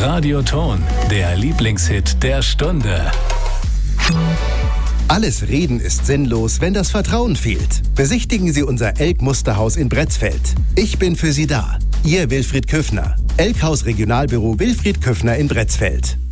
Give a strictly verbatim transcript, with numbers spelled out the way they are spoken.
Radioton, der Lieblingshit der Stunde. Alles Reden ist sinnlos, wenn das Vertrauen fehlt. Besichtigen Sie unser Elk-Musterhaus in Bretzfeld. Ich bin für Sie da. Ihr Wilfried Küffner. Elkhaus Regionalbüro Wilfried Küffner in Bretzfeld.